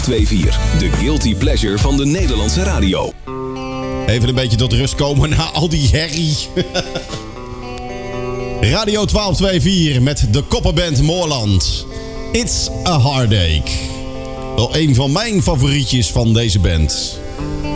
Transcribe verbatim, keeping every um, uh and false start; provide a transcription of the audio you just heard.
vierentwintig, de guilty pleasure van de Nederlandse radio. Even een beetje tot rust komen na al die herrie. Radio twaalf vierentwintig met de koppenband Moorland. It's a Heartache. Wel een van mijn favorietjes van deze band.